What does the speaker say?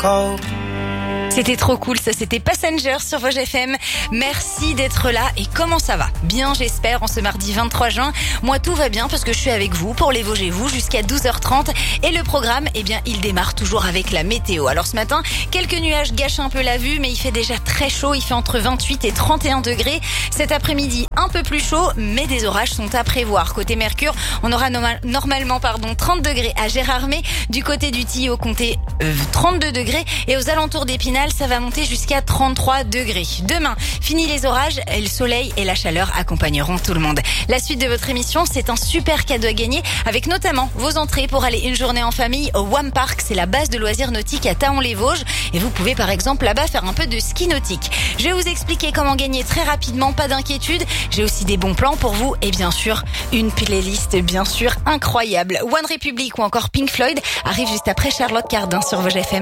go. C'était trop cool, ça c'était Passenger sur Vosges FM. Merci d'être là et comment ça va? Bien j'espère en ce mardi 23 juin. Moi tout va bien parce que je suis avec vous pour les Vosges et vous jusqu'à 12h30 et le programme il démarre toujours avec la météo. Alors ce matin, quelques nuages gâchent un peu la vue mais il fait déjà très chaud, il fait entre 28 et 31 degrés. Cet après-midi un peu plus chaud mais des orages sont à prévoir. Côté Mercure, on aura normalement 30 degrés à Gérardmer, du côté du Tillot comptez 32 degrés et aux alentours d'Épinal ça va monter jusqu'à 33 degrés. Demain, fini les orages, et le soleil et la chaleur accompagneront tout le monde. La suite de votre émission, c'est un super cadeau à gagner avec notamment vos entrées pour aller une journée en famille au WAM Park. C'est la base de loisirs nautiques à Thaon-les-Vosges et vous pouvez par exemple là-bas faire un peu de ski nautique. Je vais vous expliquer comment gagner très rapidement, pas d'inquiétude. J'ai aussi des bons plans pour vous et bien sûr une playlist bien sûr incroyable. One Republic ou encore Pink Floyd arrive juste après Charlotte Cardin sur Vosges FM.